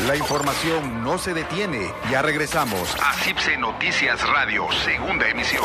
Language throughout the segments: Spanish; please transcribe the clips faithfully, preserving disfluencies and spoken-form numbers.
La información no se detiene. Ya regresamos a CIPSE Noticias Radio, segunda emisión.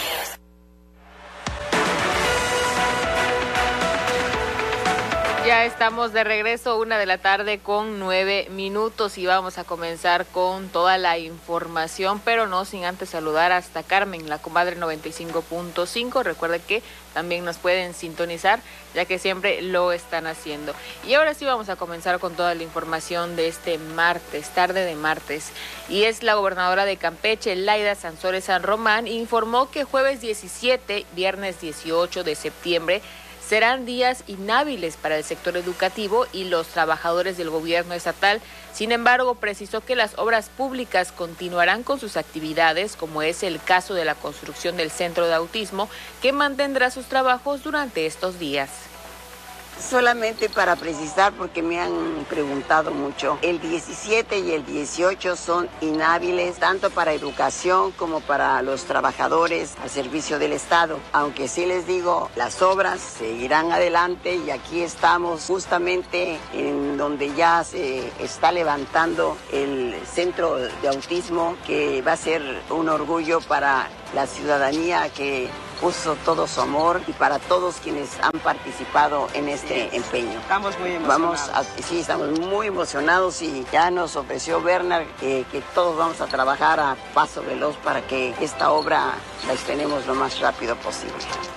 Ya estamos de regreso, una de la tarde con nueve minutos y vamos a comenzar con toda la información, pero no sin antes saludar hasta Carmen, la comadre noventa y cinco punto cinco. Recuerden que también nos pueden sintonizar, ya que siempre lo están haciendo. Y ahora sí vamos a comenzar con toda la información de este martes, tarde de martes. Y es la gobernadora de Campeche, Laida Sansores San Román, informó que jueves diecisiete, viernes dieciocho de septiembre, serán días inhábiles para el sector educativo y los trabajadores del gobierno estatal. Sin embargo, precisó que las obras públicas continuarán con sus actividades, como es el caso de la construcción del centro de autismo, que mantendrá sus trabajos durante estos días. Solamente para precisar, porque me han preguntado mucho, el diecisiete y el dieciocho son inhábiles tanto para educación como para los trabajadores al servicio del Estado. Aunque sí les digo, las obras seguirán adelante y aquí estamos justamente en donde ya se está levantando el centro de autismo, que va a ser un orgullo para la ciudadanía que puso todo su amor y para todos quienes han participado en este empeño. Estamos muy emocionados. Vamos a, sí, estamos muy emocionados y ya nos ofreció Bernard eh, que todos vamos a trabajar a paso veloz para que esta obra la estrenemos lo más rápido posible.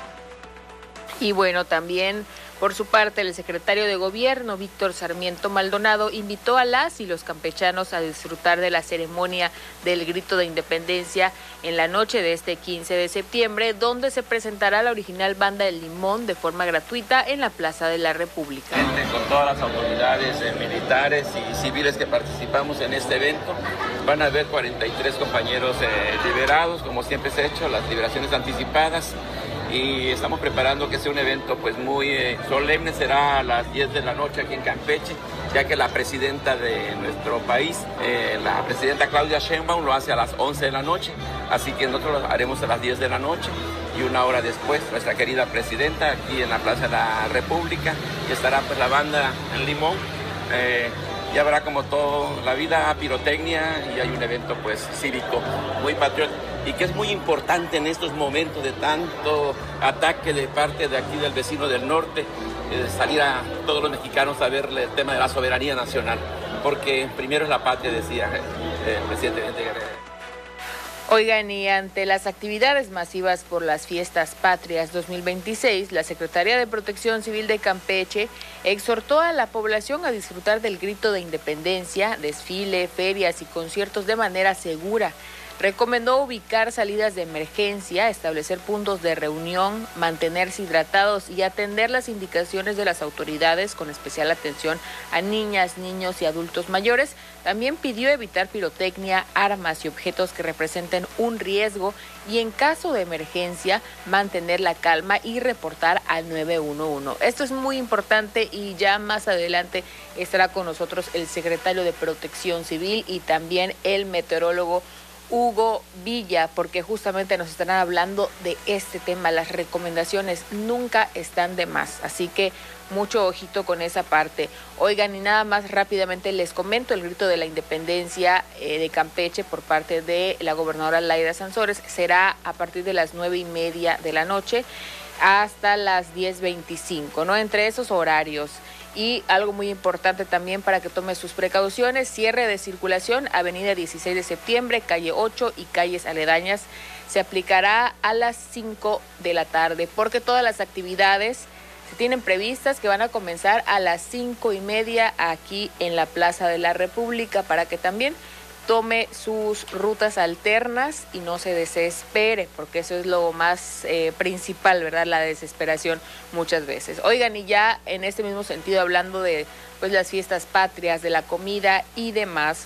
Y bueno, también por su parte, el secretario de Gobierno, Víctor Sarmiento Maldonado, invitó a las y los campechanos a disfrutar de la ceremonia del Grito de Independencia en la noche de este quince de septiembre, donde se presentará la original Banda del Limón de forma gratuita en la Plaza de la República. Con todas las autoridades eh, militares y civiles que participamos en este evento, van a haber cuarenta y tres compañeros eh, liberados, como siempre se ha hecho, las liberaciones anticipadas. Y estamos preparando que sea un evento pues muy eh, solemne. Será a las diez de la noche aquí en Campeche, ya que la presidenta de nuestro país, eh, la presidenta Claudia Sheinbaum, lo hace a las once de la noche, así que nosotros lo haremos a las diez de la noche y una hora después nuestra querida presidenta aquí en la Plaza de la República, y estará pues la Banda El Limón. Eh, y habrá, como toda la vida, pirotecnia, y hay un evento pues cívico muy patriótico y que es muy importante en estos momentos de tanto ataque de parte de aquí del vecino del norte, eh, salir a todos los mexicanos a ver el tema de la soberanía nacional, porque primero es la patria, decía eh, el presidente Guerrero. Oigan, y ante las actividades masivas por las Fiestas Patrias dos mil veintiséis, la Secretaría de Protección Civil de Campeche exhortó a la población a disfrutar del Grito de Independencia, desfile, ferias y conciertos de manera segura. Recomendó ubicar salidas de emergencia, establecer puntos de reunión, mantenerse hidratados y atender las indicaciones de las autoridades, con especial atención a niñas, niños y adultos mayores. También pidió evitar pirotecnia, armas y objetos que representen un riesgo y, en caso de emergencia, mantener la calma y reportar al nueve uno uno. Esto es muy importante y ya más adelante estará con nosotros el secretario de Protección Civil y también el meteorólogo Hugo Villa, porque justamente nos están hablando de este tema. Las recomendaciones nunca están de más, así que mucho ojito con esa parte. Oigan, y nada más rápidamente les comento, el Grito de la Independencia eh, de Campeche por parte de la gobernadora Laida Sansores será a partir de las nueve y media de la noche hasta las diez veinticinco, ¿no? Entre esos horarios. Y algo muy importante también para que tome sus precauciones: cierre de circulación, avenida dieciséis de septiembre, calle ocho y calles aledañas, se aplicará a las cinco de la tarde, porque todas las actividades se tienen previstas que van a comenzar a las cinco y media aquí en la Plaza de la República, para que también tome sus rutas alternas y no se desespere, porque eso es lo más eh, principal, ¿verdad? La desesperación muchas veces. Oigan, y ya en este mismo sentido, hablando de pues las fiestas patrias, de la comida y demás,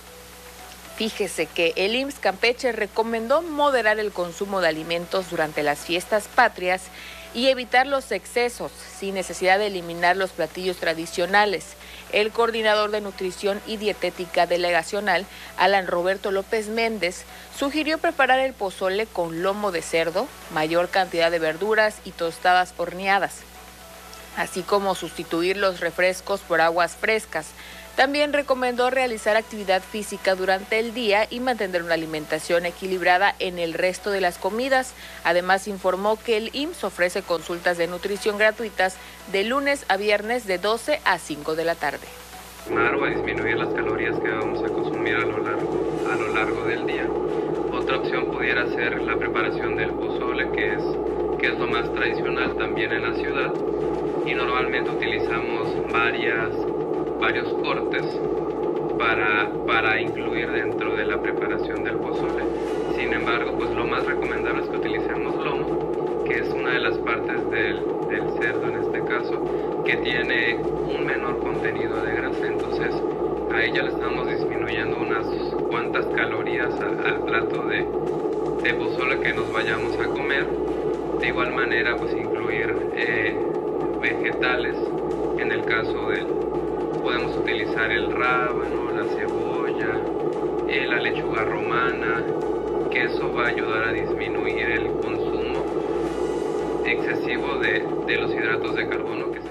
fíjese que el I M S S Campeche recomendó moderar el consumo de alimentos durante las fiestas patrias y evitar los excesos, sin necesidad de eliminar los platillos tradicionales. El coordinador de nutrición y dietética delegacional, Alan Roberto López Méndez, sugirió preparar el pozole con lomo de cerdo, mayor cantidad de verduras y tostadas horneadas, así como sustituir los refrescos por aguas frescas. También recomendó realizar actividad física durante el día y mantener una alimentación equilibrada en el resto de las comidas. Además, informó que el I M S S ofrece consultas de nutrición gratuitas de lunes a viernes de doce a cinco de la tarde. O a disminuir las calorías que vamos a consumir a lo largo, a lo largo del día. Otra opción pudiera ser la preparación del pozole, que es, que es lo más tradicional también en la ciudad. Y normalmente utilizamos varias, varios cortes para, para incluir dentro de la preparación del pozole. Sin embargo, pues lo más recomendable es que utilicemos lomo, que es una de las partes del, del cerdo en este caso, que tiene un menor contenido de grasa. Entonces, a ella le estamos disminuyendo unas cuantas calorías al, al plato de, de pozole que nos vayamos a comer. De igual manera, pues incluir eh, vegetales. En el caso del, podemos utilizar el rábano, la cebolla, eh, la lechuga romana, que eso va a ayudar a disminuir el consumo excesivo de, de los hidratos de carbono que se...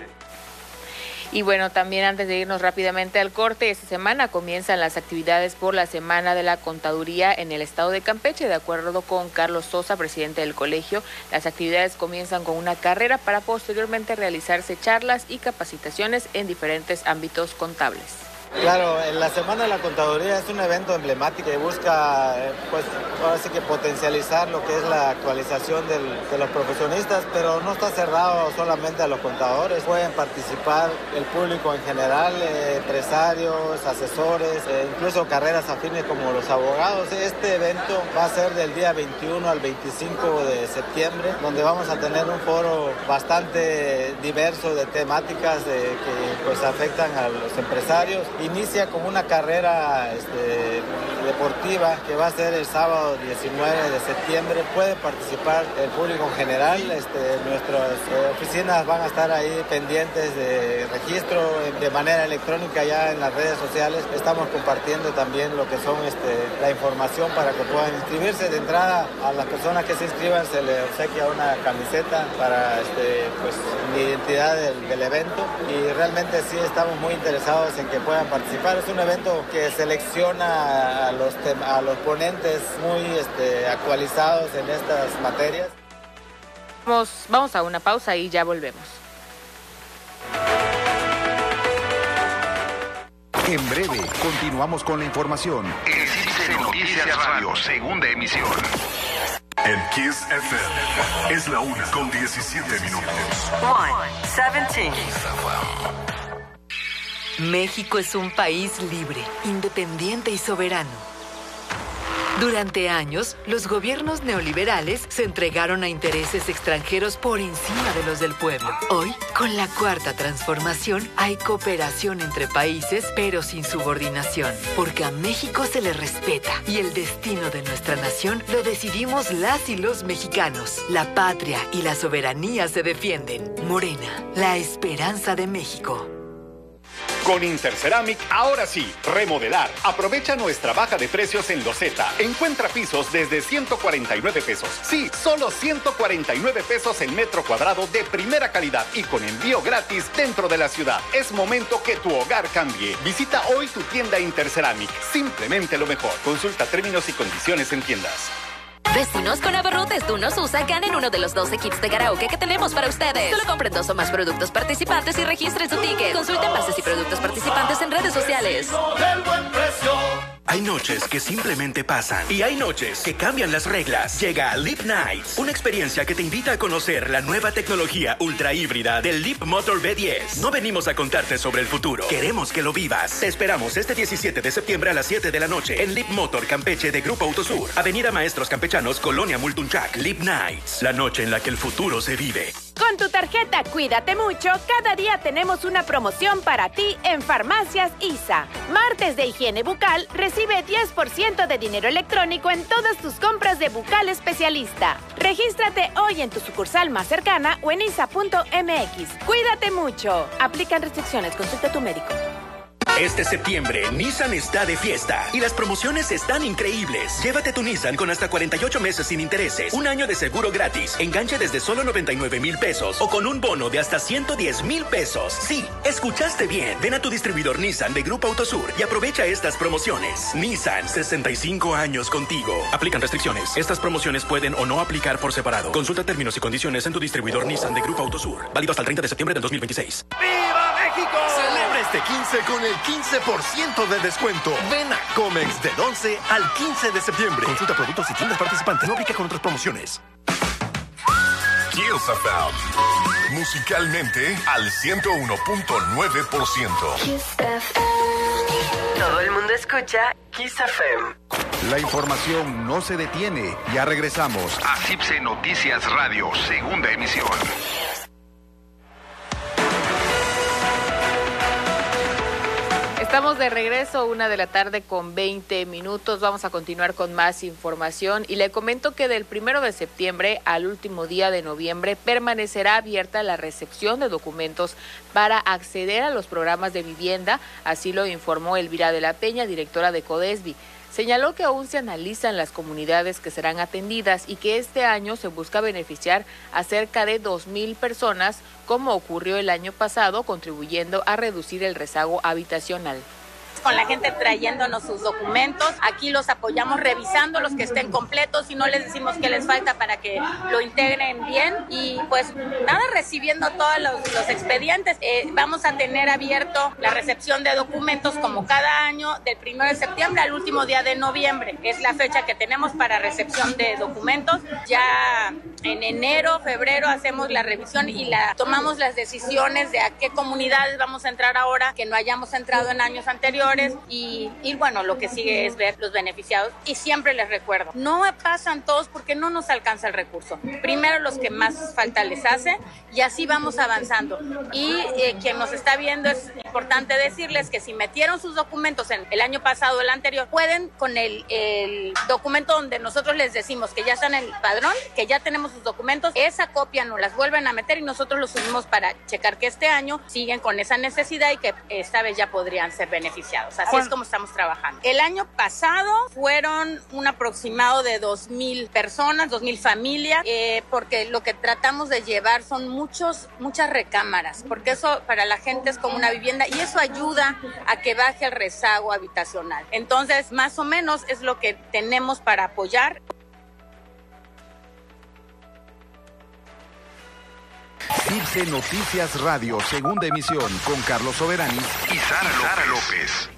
Y bueno, también antes de irnos rápidamente al corte, esta semana comienzan las actividades por la Semana de la Contaduría en el estado de Campeche. De acuerdo con Carlos Sosa, presidente del colegio, las actividades comienzan con una carrera para posteriormente realizarse charlas y capacitaciones en diferentes ámbitos contables. Claro, la Semana de la Contaduría es un evento emblemático que busca, pues, ahora sí que potencializar lo que es la actualización del, de los profesionistas, pero no está cerrado solamente a los contadores. Pueden participar el público en general, eh, empresarios, asesores, eh, incluso carreras afines como los abogados. Este evento va a ser del día veintiuno al veinticinco de septiembre, donde vamos a tener un foro bastante diverso de temáticas de, que pues afectan a los empresarios. Inicia con una carrera este, deportiva que va a ser el sábado diecinueve de septiembre. Puede participar el público en general. Este, nuestras eh, oficinas van a estar ahí pendientes de registro de manera electrónica ya en las redes sociales. Estamos compartiendo también lo que son este, la información para que puedan inscribirse. De entrada, a las personas que se inscriban se les obsequia una camiseta para este, pues, la identidad del, del evento, y realmente sí estamos muy interesados en que puedan participar. Es un evento que selecciona a los, a los ponentes muy este, actualizados en estas materias. Vamos, vamos a una pausa y ya volvemos. En breve, continuamos con la información. En Cipse Noticias Radio, segunda emisión. En Kiss F M es la una con diecisiete minutos. one seventeen. México es un país libre, independiente y soberano. Durante años, los gobiernos neoliberales se entregaron a intereses extranjeros por encima de los del pueblo. Hoy, con la cuarta transformación, hay cooperación entre países, pero sin subordinación. Porque a México se le respeta y el destino de nuestra nación lo decidimos las y los mexicanos. La patria y la soberanía se defienden. Morena, la esperanza de México. Con Interceramic, ahora sí, remodelar. Aprovecha nuestra baja de precios en loseta. Encuentra pisos desde ciento cuarenta y nueve pesos. Sí, solo ciento cuarenta y nueve pesos el metro cuadrado de primera calidad y con envío gratis dentro de la ciudad. Es momento que tu hogar cambie. Visita hoy tu tienda Interceramic. Simplemente lo mejor. Consulta términos y condiciones en tiendas. Vecinos, con Abarrotes tú nos usa, ganen uno de los doce kits de karaoke que tenemos para ustedes. Solo compren dos o más productos participantes y registren su ticket. Consulten bases y productos participantes en redes sociales. Hay noches que simplemente pasan y hay noches que cambian las reglas. Llega Leap Nights, una experiencia que te invita a conocer la nueva tecnología ultra híbrida del Leap Motor B diez. No venimos a contarte sobre el futuro, queremos que lo vivas. Te esperamos este diecisiete de septiembre a las siete de la noche en Leap Motor Campeche de Grupo Autosur, Avenida Maestros Campechanos, Colonia Multunchac. Leap Nights, la noche en la que el futuro se vive. Con tu tarjeta Cuídate Mucho, cada día tenemos una promoción para ti en Farmacias I S A. Martes de higiene bucal, recibe diez por ciento de dinero electrónico en todas tus compras de bucal especialista. Regístrate hoy en tu sucursal más cercana o en isa punto m x. Cuídate mucho. Aplican restricciones, consulta a tu médico. Este septiembre, Nissan está de fiesta y las promociones están increíbles. Llévate tu Nissan con hasta cuarenta y ocho meses sin intereses, un año de seguro gratis, enganche desde solo noventa y nueve mil pesos o con un bono de hasta ciento diez mil pesos. Sí, escuchaste bien. Ven a tu distribuidor Nissan de Grupo Autosur y aprovecha estas promociones. Nissan, sesenta y cinco años contigo. Aplican restricciones. Estas promociones pueden o no aplicar por separado. Consulta términos y condiciones en tu distribuidor Nissan de Grupo Autosur. Válido hasta el treinta de septiembre del dos mil veintiséis. ¡Viva México! Celebra este quince con el quince por ciento de descuento. Ven a Comex del once al quince de septiembre. Consulta productos y tiendas participantes. No aplica con otras promociones. Kiss F M. Musicalmente al ciento uno punto nueve por ciento. Todo el mundo escucha Kiss F M. La información no se detiene. Ya regresamos a C I P S E Noticias Radio, segunda emisión. Estamos de regreso, una de la tarde con veinte minutos. Vamos a continuar con más información y le comento que del primero de septiembre al último día de noviembre permanecerá abierta la recepción de documentos para acceder a los programas de vivienda. Así lo informó Elvira de la Peña, directora de CODESBI. Señaló que aún se analizan las comunidades que serán atendidas y que este año se busca beneficiar a cerca de dos mil personas, como ocurrió el año pasado, contribuyendo a reducir el rezago habitacional. Con la gente trayéndonos sus documentos, aquí los apoyamos revisando los que estén completos y no les decimos qué les falta para que lo integren bien y pues nada, recibiendo todos los, los expedientes. Eh, vamos a tener abierto la recepción de documentos como cada año del primero de septiembre al último día de noviembre. Es la fecha que tenemos para recepción de documentos. Ya en enero, febrero hacemos la revisión y la tomamos las decisiones de a qué comunidades vamos a entrar ahora que no hayamos entrado en años anteriores. Y, y bueno, lo que sigue es ver los beneficiados y siempre les recuerdo, no pasan todos porque no nos alcanza el recurso. Primero los que más falta les hace y así vamos avanzando. Y eh, quien nos está viendo, es importante decirles que si metieron sus documentos en el año pasado o el anterior, pueden con el, el documento donde nosotros les decimos que ya están en el padrón, que ya tenemos sus documentos, esa copia nos las vuelven a meter y nosotros los subimos para checar que este año siguen con esa necesidad y que esta vez ya podrían ser beneficiados. Así es como estamos trabajando. El año pasado fueron un aproximado de dos mil personas, dos mil familias, eh, porque lo que tratamos de llevar son muchos, muchas recámaras, porque eso para la gente es como una vivienda y eso ayuda a que baje el rezago habitacional. Entonces, más o menos es lo que tenemos para apoyar. C I P S E Noticias Radio, segunda emisión, con Carlos Soberanis y Sara, Sara López.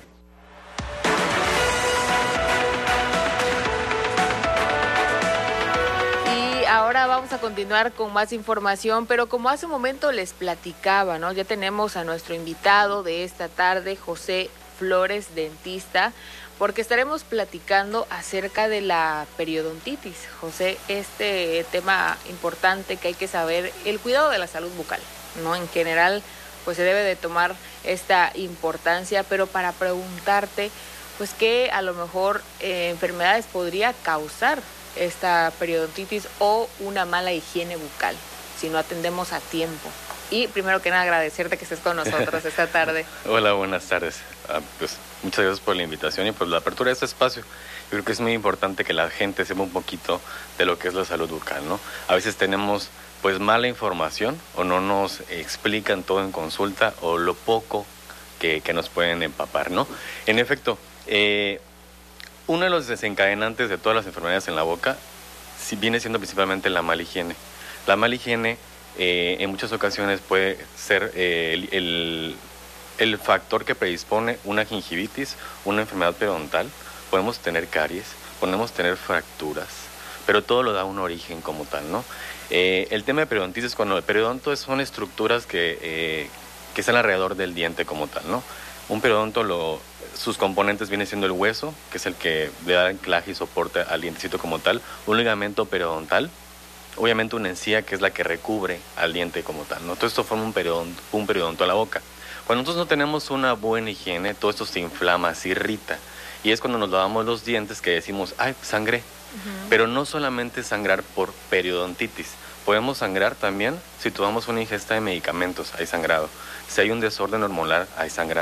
Y ahora vamos a continuar con más información, pero como hace un momento les platicaba, ¿no? Ya tenemos a nuestro invitado de esta tarde, José Flores, dentista, porque estaremos platicando acerca de la periodontitis. José, este tema importante que hay que saber, el cuidado de la salud bucal, ¿no? En general, pues se debe de tomar esta importancia, pero para preguntarte, pues qué a lo mejor eh, enfermedades podría causar esta periodontitis o una mala higiene bucal si no atendemos a tiempo. Y primero que nada agradecerte que estés con nosotros esta tarde. Hola, buenas tardes. Ah, pues muchas gracias por la invitación y por la apertura de este espacio. Yo creo que es muy importante que la gente sepa un poquito de lo que es la salud bucal, ¿no? A veces tenemos pues mala información o no nos explican todo en consulta o lo poco que, que nos pueden empapar, ¿no? En efecto, eh, uno de los desencadenantes de todas las enfermedades en la boca si viene siendo principalmente la mala higiene. La mala higiene Eh, en muchas ocasiones puede ser eh, el, el, el factor que predispone una gingivitis, una enfermedad periodontal. Podemos tener caries, podemos tener fracturas, pero todo lo da un origen como tal, ¿no? Eh, el tema de periodontitis es cuando el periodonto son estructuras que, eh, que están alrededor del diente como tal, ¿no? Un periodonto, lo, sus componentes vienen siendo el hueso, que es el que le da anclaje y soporte al dientecito como tal, un ligamento periodontal, obviamente una encía que es la que recubre al diente como tal, ¿no? Todo esto forma un periodonto, un periodonto a la boca. Cuando nosotros no tenemos una buena higiene, todo esto se inflama, se irrita. Y es cuando nos lavamos los dientes que decimos, ay, sangré. Uh-huh. Pero no solamente sangrar por periodontitis. Podemos sangrar también si tomamos una ingesta de medicamentos, hay sangrado. Si hay un desorden hormonal, hay sangrado.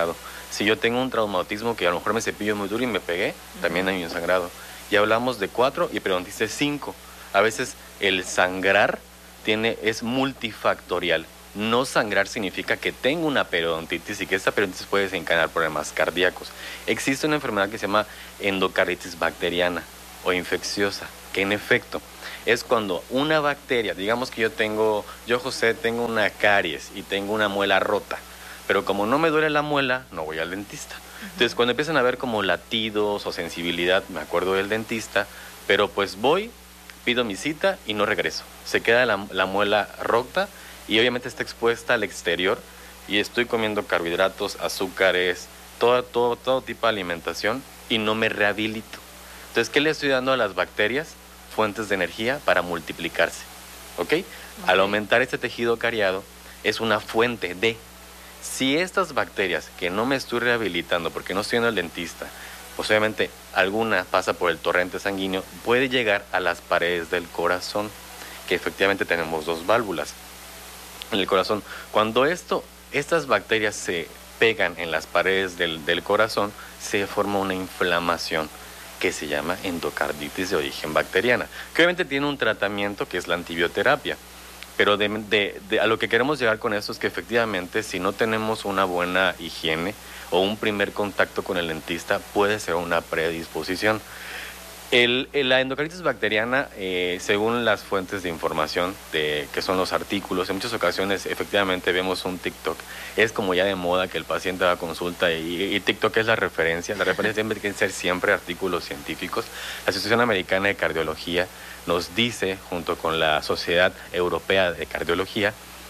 Si yo tengo un traumatismo que a lo mejor me cepillo muy duro y me pegué, uh-huh. también hay un sangrado. Ya hablamos de cuatro y periodontitis es cinco. A veces el sangrar tiene, es multifactorial. No sangrar significa que tengo una periodontitis y que esta periodontitis puede desencadenar problemas cardíacos. Existe una enfermedad que se llama endocarditis bacteriana o infecciosa, que en efecto es cuando una bacteria, digamos que yo tengo, yo José tengo una caries y tengo una muela rota, pero como no me duele la muela, no voy al dentista. Uh-huh. Entonces cuando empiezan a ver como latidos o sensibilidad, me acuerdo del dentista, pero pues voy, pido mi cita y no regreso. Se queda la, la muela rota y obviamente está expuesta al exterior y estoy comiendo carbohidratos, azúcares, todo, todo, todo tipo de alimentación y no me rehabilito. Entonces, ¿qué le estoy dando a las bacterias? Fuentes de energía para multiplicarse, ¿ok? Okay. Al aumentar este tejido cariado, es una fuente de... Si estas bacterias que no me estoy rehabilitando porque no estoy en el dentista, pues obviamente alguna pasa por el torrente sanguíneo, puede llegar a las paredes del corazón, que efectivamente tenemos dos válvulas en el corazón. Cuando esto, estas bacterias se pegan en las paredes del, del corazón, se forma una inflamación que se llama endocarditis de origen bacteriana, que obviamente tiene un tratamiento que es la antibioterapia. Pero de, de, de, a lo que queremos llegar con esto es que efectivamente si no tenemos una buena higiene o un primer contacto con el dentista puede ser una predisposición. El, el, la endocarditis bacteriana, eh, según las fuentes de información de, que son los artículos, en muchas ocasiones efectivamente vemos un TikTok, es como ya de moda que el paciente va a consulta y, y TikTok es la referencia, la referencia tiene que ser siempre artículos científicos. La Asociación Americana de Cardiología nos dice, junto con la Sociedad Europea de Cardiología,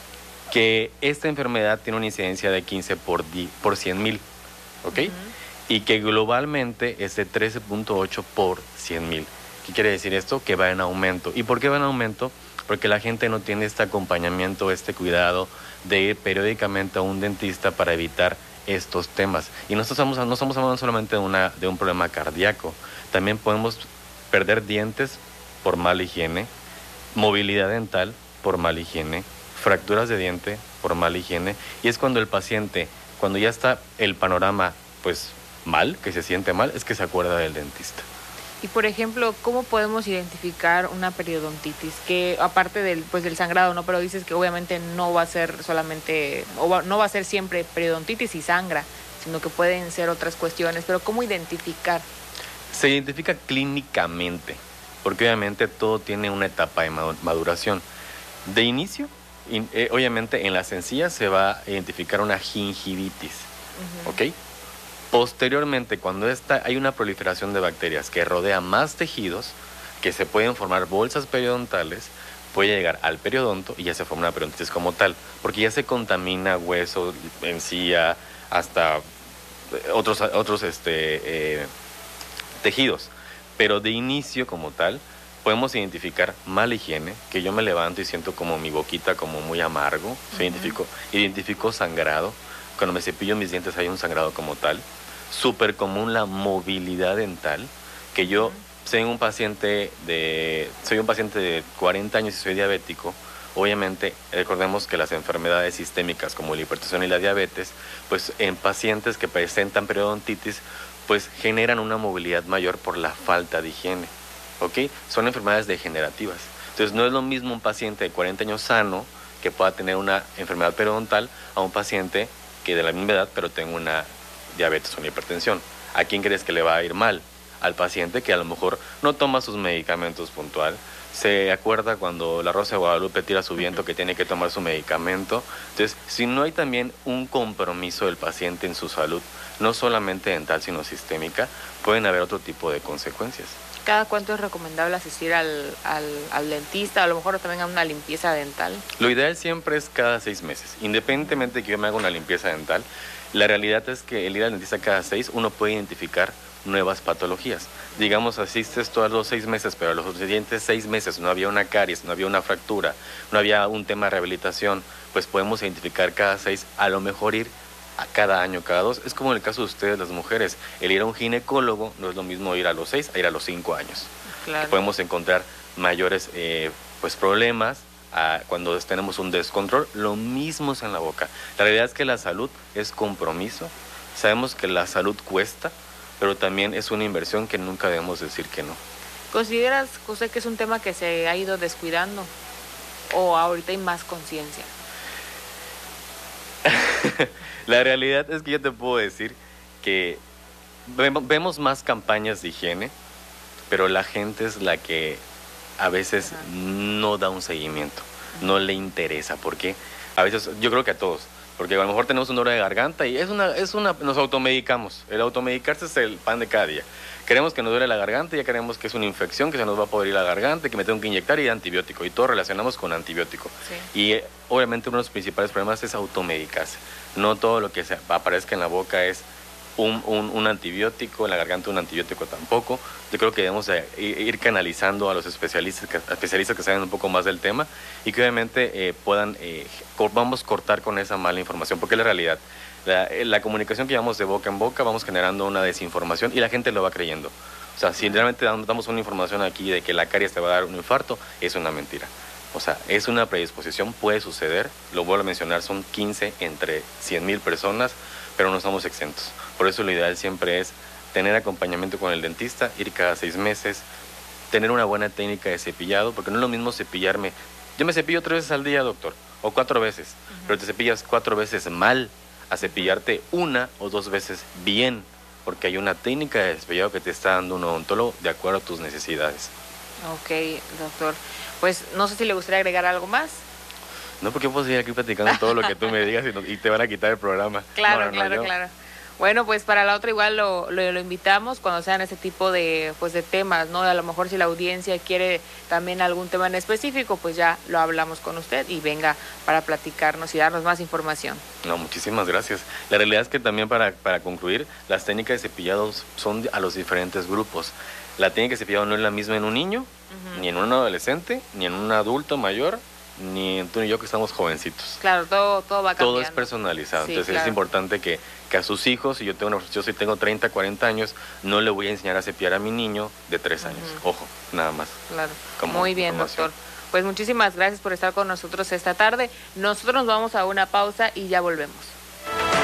que esta enfermedad tiene una incidencia de quince por cien mil, ¿ok? Uh-huh. Y que globalmente es de trece punto ocho por cien mil. ¿Qué quiere decir esto? Que va en aumento. ¿Y por qué va en aumento? Porque la gente no tiene este acompañamiento, este cuidado de ir periódicamente a un dentista para evitar estos temas. Y no estamos, no estamos hablando solamente de, una, de un problema cardíaco. También podemos perder dientes por mala higiene, movilidad dental por mala higiene, fracturas de diente por mala higiene. Y es cuando el paciente, cuando ya está el panorama, pues, mal, que se siente mal, es que se acuerda del dentista. Y por ejemplo, ¿cómo podemos identificar una periodontitis? Que aparte del, pues, del sangrado, ¿no? Pero dices que obviamente no va a ser solamente, o va, no va a ser siempre periodontitis y sangra, sino que pueden ser otras cuestiones. Pero ¿cómo identificar? Se identifica clínicamente, porque obviamente todo tiene una etapa de maduración. De inicio, in, eh, obviamente en las encías se va a identificar una gingivitis, uh-huh. ¿ok? Posteriormente, cuando esta, hay una proliferación de bacterias que rodea más tejidos, que se pueden formar bolsas periodontales, puede llegar al periodonto y ya se forma una periodontitis como tal, porque ya se contamina hueso, encía, hasta otros, otros este, eh, tejidos. Pero de inicio como tal, podemos identificar mala higiene, que yo me levanto y siento como mi boquita como muy amargo, uh-huh. se identifico, identifico sangrado. Cuando me cepillo mis dientes hay un sangrado como tal. Súper común la movilidad dental, que yo soy un paciente de soy un paciente de cuarenta años y soy diabético. Obviamente, recordemos que las enfermedades sistémicas como la hipertensión y la diabetes, pues en pacientes que presentan periodontitis, pues generan una movilidad mayor por la falta de higiene, ¿ok? Son enfermedades degenerativas. Entonces, no es lo mismo un paciente de cuarenta años sano que pueda tener una enfermedad periodontal a un paciente que de la misma edad, pero tengo una diabetes o una hipertensión. ¿A quién crees que le va a ir mal? Al paciente que a lo mejor no toma sus medicamentos puntual, se acuerda cuando la Rosa de Guadalupe tira su viento que tiene que tomar su medicamento. Entonces, si no hay también un compromiso del paciente en su salud, no solamente dental, sino sistémica, pueden haber otro tipo de consecuencias. ¿Cada cuánto es recomendable asistir al, al, al dentista? A lo mejor también a una limpieza dental. Lo ideal siempre es cada seis meses. Independientemente de que yo me haga una limpieza dental, la realidad es que el ir al dentista cada seis, uno puede identificar nuevas patologías. Digamos, asistes todos los seis meses, pero a los siguientes seis meses no había una caries, no había una fractura, no había un tema de rehabilitación, pues podemos identificar cada seis, a lo mejor ir a cada año, cada dos. Es como en el caso de ustedes, las mujeres. El ir a un ginecólogo no es lo mismo ir a los seis a ir a los cinco años. Claro. Podemos encontrar mayores eh, pues problemas a, cuando tenemos un descontrol. Lo mismo es en la boca. La realidad es que la salud es compromiso, Sabemos que la salud cuesta, pero también es una inversión que nunca debemos decir que no. ¿Consideras, José, que es un tema que se ha ido descuidando o ahorita hay más conciencia? La realidad es que yo te puedo decir que vemos más campañas de higiene, pero la gente es la que a veces Ajá. no da un seguimiento, no le interesa. ¿Por qué? A veces, yo creo que a todos, porque a lo mejor tenemos un dolor de garganta y es una, es una, nos automedicamos. El automedicarse es el pan de cada día. Queremos que nos duele la garganta, ya queremos que es una infección, que se nos va a poder ir la garganta, que me tengo que inyectar y antibiótico, y todo relacionamos con antibiótico. Sí. Y eh, obviamente uno de los principales problemas es automedicarse. No todo lo que se aparezca en la boca es un, un, un antibiótico, en la garganta un antibiótico tampoco. Yo creo que debemos eh, ir canalizando a los especialistas que, especialistas que saben un poco más del tema y que obviamente eh, puedan, eh, vamos a cortar con esa mala información, porque es la realidad. La, la comunicación que llevamos de boca en boca, vamos generando una desinformación y la gente lo va creyendo. O sea, si realmente damos una información aquí de que la caries te va a dar un infarto, es una mentira. O sea, es una predisposición, puede suceder, lo vuelvo a mencionar, son quince entre cien mil personas, pero no estamos exentos. Por eso lo ideal siempre es tener acompañamiento con el dentista, ir cada seis meses, tener una buena técnica de cepillado, porque no es lo mismo cepillarme. Yo me cepillo tres veces al día, doctor, o cuatro veces, uh-huh. pero te cepillas cuatro veces mal, a cepillarte una o dos veces bien, porque hay una técnica de cepillado que te está dando un odontólogo de acuerdo a tus necesidades. Ok, doctor. Pues no sé si le gustaría agregar algo más. No, porque puedo seguir aquí platicando todo lo que tú me digas y, no, y te van a quitar el programa. Claro, no, no, claro, no, claro. Bueno, pues para la otra igual lo, lo, lo invitamos cuando sean ese tipo de, pues de temas, ¿no? A lo mejor si la audiencia quiere también algún tema en específico, pues ya lo hablamos con usted y venga para platicarnos y darnos más información. No, muchísimas gracias. La realidad es que también para, para concluir, las técnicas de cepillado son a los diferentes grupos. La técnica de cepillado no es la misma en un niño, uh-huh. ni en un adolescente, ni en un adulto mayor, ni tú ni yo que estamos jovencitos. Claro, todo, todo va cambiando. Todo es personalizado, sí, entonces claro. es importante que, que a sus hijos, si yo tengo, una, yo si tengo treinta, cuarenta años, no le voy a enseñar a cepillar a mi niño de tres años, uh-huh. ojo, nada más. Claro, muy bien, doctor. Pues muchísimas gracias por estar con nosotros esta tarde. Nosotros nos vamos a una pausa y ya volvemos.